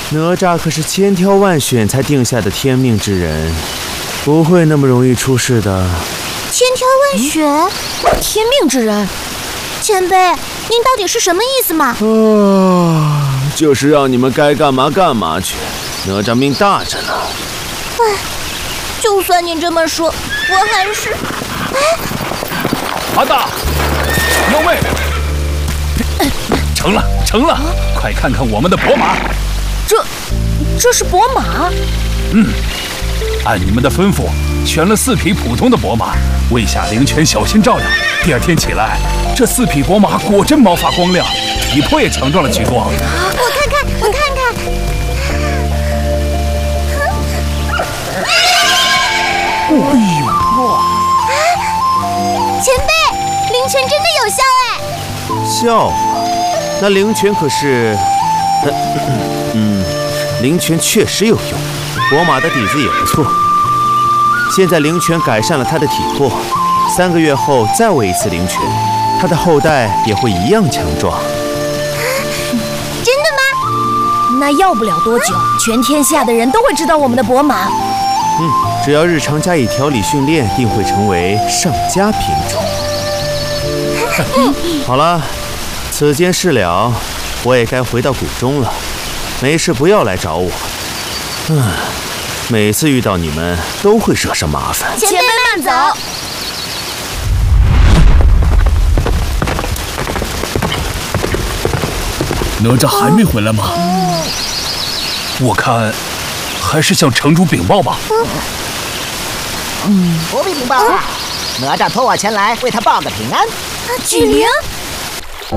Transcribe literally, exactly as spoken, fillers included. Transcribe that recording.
哪吒可是千挑万选才定下的天命之人，不会那么容易出事的。 千挑万选， 嗯、天命之人， 前辈，您到底是什么意思嘛？ 啊，就是让你们该干嘛干嘛去。哪吒命大着呢。 哎，就算您这么说，我还是……哎， 阿大，幺妹，成了，成了！快看看我们的伯马。 这，这是伯马？ 嗯，按你们的吩咐，选了四匹普通的伯马，喂下灵泉，小心照料。第二天起来，这四匹伯马果真毛发光亮，体魄也强壮了许多。 我看看，我看看。 哎呦！哇！ 前辈，灵泉真的有效哎！ 效？那灵泉可是……嗯，灵泉确实有用。伯马的底子也不错。现在灵泉改善了他的体魄，三个月后再喂一次灵泉，他的后代也会一样强壮。 真的吗？ 那要不了多久，全天下的人都会知道我们的伯马。 嗯，只要日常加以调理训练，定会成为上佳品种。好了，此间事了，我也该回到谷中了。没事不要来找我。嗯，每次遇到你们都会惹上麻烦。 前辈慢走。 哪吒还没回来吗？我看还是向城主禀报吧。 嗯，不必禀报了，哪吒托我前来为他报个平安。 举灵。